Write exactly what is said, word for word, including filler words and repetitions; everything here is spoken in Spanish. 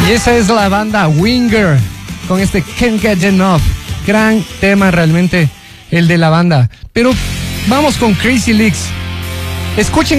Y esa es la banda Winger con este Can't Get Enough. Gran tema realmente el de la banda. Pero vamos con Crazy Legs. Escuchen